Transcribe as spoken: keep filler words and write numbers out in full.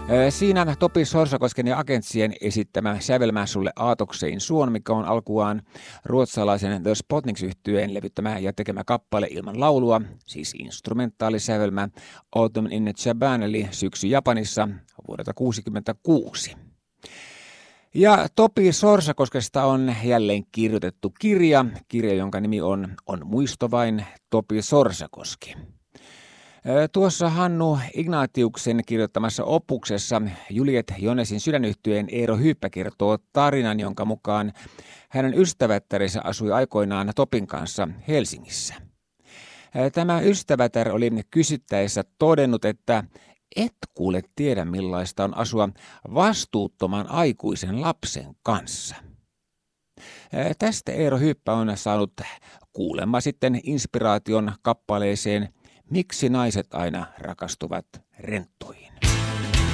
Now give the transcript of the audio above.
Siinä Topi Sorsakosken ja Agentsien esittämä Sävelmää sulle aatoksein suon, mikä on alkuaan ruotsalaisen The Spotniks-yhtyeen levyttämä ja tekemä kappale ilman laulua, siis instrumentaalisävelmä Autumn in Japan eli Syksy Japanissa vuodelta tuhatyhdeksänsataakuusikymmentäkuusi. Ja Topi Sorsakoskesta on jälleen kirjoitettu kirja, kirja jonka nimi on On muisto vain Topi Sorsakoski. Tuossa Hannu Ignatiuksen kirjoittamassa opuksessa Juliet Jonesin sydänyhtyeen Eero Hyyppä kertoo tarinan, jonka mukaan hänen ystävättärinsä asui aikoinaan Topin kanssa Helsingissä. Tämä ystävätär oli kysyttäessä todennut, että et kuule tiedä millaista on asua vastuuttoman aikuisen lapsen kanssa. Tästä Eero Hyyppä on saanut kuulemma sitten inspiraation kappaleeseen Miksi naiset aina rakastuvat renttuihin.